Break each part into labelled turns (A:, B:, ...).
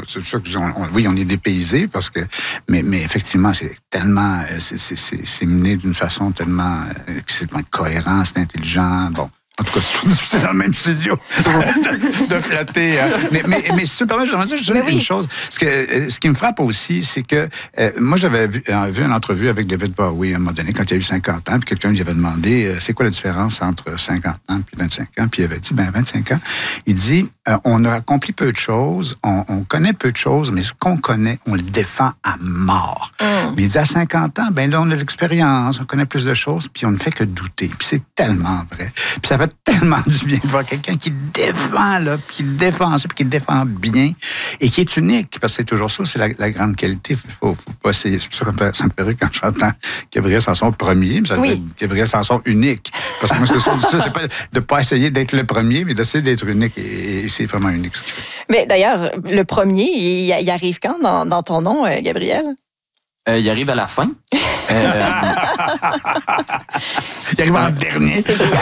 A: c'est sûr que oui, on est dépaysé parce que, mais effectivement, c'est tellement, c'est mené d'une façon tellement, c'est cohérent, c'est intelligent. Bon. En tout cas, c'est dans le même studio de flatter. Hein. Mais si tu me permets, je voudrais dire une chose. Ce qui me frappe aussi, c'est que moi, j'avais vu une entrevue avec David Bowie à un moment donné, quand il a eu 50 ans, puis quelqu'un lui avait demandé c'est quoi la différence entre 50 ans et 25 ans, puis il avait dit 25 ans. Il dit on a accompli peu de choses, on connaît peu de choses, mais ce qu'on connaît, on le défend à mort. Mais il dit à 50 ans, là, on a l'expérience, on connaît plus de choses, puis on ne fait que douter. Puis c'est tellement vrai. Puis ça fait tellement du bien de voir quelqu'un qui défend, là, puis qui défend ça, puis qui défend bien, et qui est unique, parce que c'est toujours ça, c'est la grande qualité. Faut pas essayer. C'est pour ça que ça me fait rire quand j'entends Gabriel Sanson premier, mais ça fait Gabriel Sanson unique. Parce que moi, c'est pas de pas essayer d'être le premier, mais d'essayer d'être unique, et c'est vraiment unique ce qu'il fait.
B: Mais d'ailleurs, le premier, il arrive quand dans ton nom, Gabriel?
C: Il arrive à la fin.
A: Il arrive en dernier.
B: C'est brillant.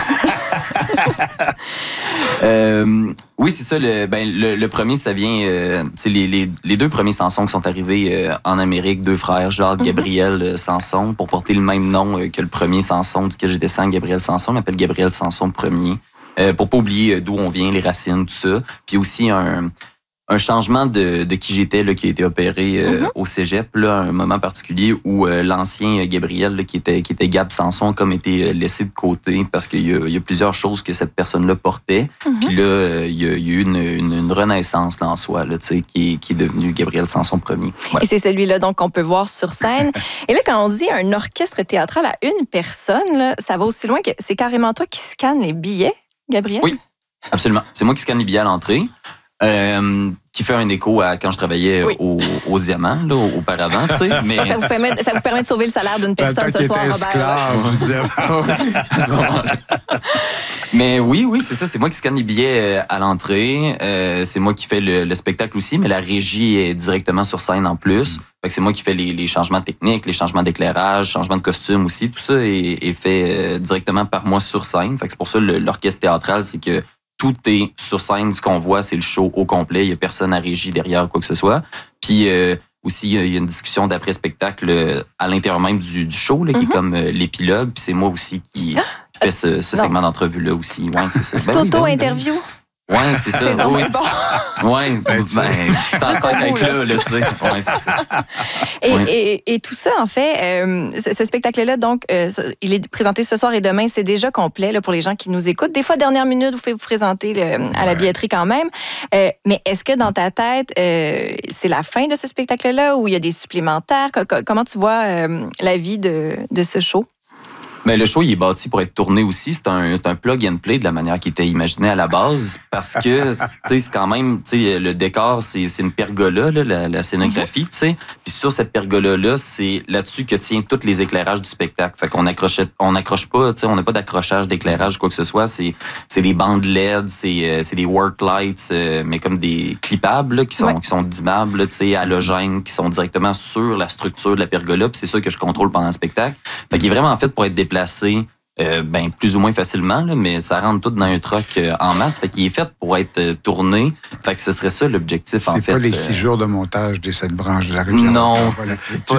C: Oui, c'est ça. Le premier, ça vient... les deux premiers Sanson qui sont arrivés en Amérique, deux frères, Jacques, Gabriel Sanson, pour porter le même nom que le premier Sanson duquel je descends, Gabriel Sanson. On m'appelle Gabriel Sanson premier. Pour pas oublier d'où on vient, les racines, tout ça. Puis aussi un changement de qui j'étais là, qui a été opéré au cégep, là, à un moment particulier où l'ancien Gabriel, là, qui était Gab Sanson, comme été laissé de côté parce qu'il y a plusieurs choses que cette personne-là portait. Puis là, il y a eu une renaissance là, en soi, là, qui est devenu Gabriel Sanson premier. Ouais.
B: Et c'est celui-là donc qu'on peut voir sur scène. Et là, quand on dit un orchestre théâtral à une personne, là, ça va aussi loin que c'est carrément toi qui scanne les billets, Gabriel?
C: Oui, absolument. C'est moi qui scanne les billets à l'entrée. Qui fait un écho à quand je travaillais au Diamant, là, auparavant, tu sais. Mais...
B: ça vous permet de sauver le salaire d'une personne ce soir, Robert.
C: Mais oui, c'est ça. C'est moi qui scanne les billets à l'entrée. C'est moi qui fais le spectacle aussi, mais la régie est directement sur scène en plus. Fait que c'est moi qui fais les changements techniques, les changements d'éclairage, changements de costume aussi. Tout ça est fait directement par moi sur scène. Fait que c'est pour ça l'orchestre théâtral, c'est que tout est sur scène, ce qu'on voit, c'est le show au complet. Il n'y a personne à régie derrière, quoi que ce soit. Puis aussi, il y a une discussion d'après-spectacle à l'intérieur même du show, là, qui est comme l'épilogue. Puis c'est moi aussi qui fait ce segment d'entrevue-là aussi. Ouais, c'est ça.
B: Auto-interview?
C: Ouais, c'est ça.
B: C'est
C: oui.
B: Bon.
C: Ouais, t'en spectacle avec là, tu sais. Ouais, c'est ça.
B: Et tout ça, en fait, ce spectacle-là, donc, il est présenté ce soir et demain, c'est déjà complet là, pour les gens qui nous écoutent. Des fois, dernière minute, vous pouvez vous présenter à la billetterie quand même. Mais est-ce que dans ta tête, c'est la fin de ce spectacle-là ou il y a des supplémentaires? Comment tu vois la vie de ce show?
C: Mais le show, il est bâti pour être tourné aussi. C'est un plug and play de la manière qui était imaginé à la base. Parce que, tu sais, c'est quand même, tu sais, le décor, c'est une pergola, là, la scénographie, tu sais. Puis sur cette pergola-là, c'est là-dessus que tient tous les éclairages du spectacle. Fait qu'on accroche pas, tu sais, on n'a pas d'accrochage d'éclairage, quoi que ce soit. C'est des bandes LED, c'est des work lights, mais comme des clippables, là, qui sont dimmables, tu sais, halogènes, qui sont directement sur la structure de la pergola. Puis c'est ça que je contrôle pendant le spectacle. Fait qu'il est vraiment fait pour être déplacé plus ou moins facilement, là, mais ça rentre tout dans un truck en masse. Fait qu'il est fait pour être tourné. Fait que ce serait ça l'objectif, en fait.
A: C'est pas les 6 jours de montage des 7 branches de la rivière.
C: Non,
A: voilà.
C: c'est pas...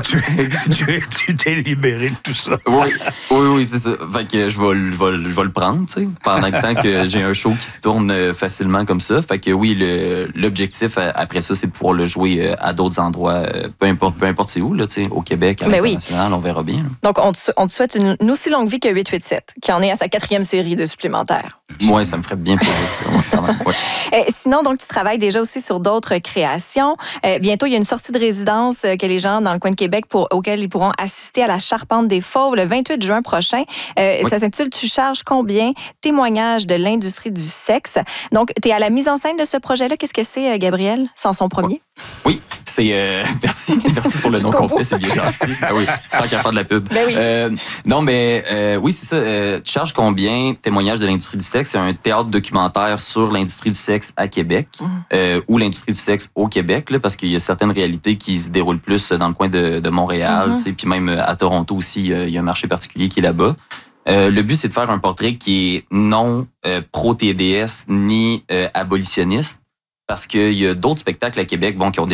A: Tu t'es libéré de tout ça.
C: Oui, c'est ça. Fait que je vais le prendre, tu sais, pendant le temps que j'ai un show qui se tourne facilement comme ça. Fait que oui, l'objectif après ça, c'est de pouvoir le jouer à d'autres endroits, peu importe c'est où, là, tu sais, au Québec, à l'international, on verra bien. Là.
B: Donc, on te souhaite une aussi longue vie que 887, qui en est à sa 4e série de supplémentaires.
C: Oui, ça me ferait bien plaisir, ça. Quand même,
B: sinon, donc, tu travailles déjà aussi sur d'autres créations. Bientôt, il y a une sortie de résidence que les gens dans le coin de Québec auxquels ils pourront assister à la Charpente des Fauves le 28 juin prochain. Ça s'intitule « Tu charges combien? Témoignage de l'industrie du sexe ». Donc, tu es à la mise en scène de ce projet-là. Qu'est-ce que c'est, Gabriel, Sanson premier?
C: Oui, c'est... merci pour le nom complet, c'est bien gentil. Ah oui, tant qu'à faire de la pub.
B: Ben oui.
C: Non, mais oui, c'est ça. Tu charges combien? Témoignage de l'industrie du sexe, c'est un théâtre documentaire sur l'industrie du sexe à Québec ou l'industrie du sexe au Québec, là, parce qu'il y a certaines réalités qui se déroulent plus dans le coin de Montréal, puis même à Toronto aussi, il y a un marché particulier qui est là-bas. Le but, c'est de faire un portrait qui est non pro-TDS ni abolitionniste, parce qu'il y a d'autres spectacles à Québec qui ont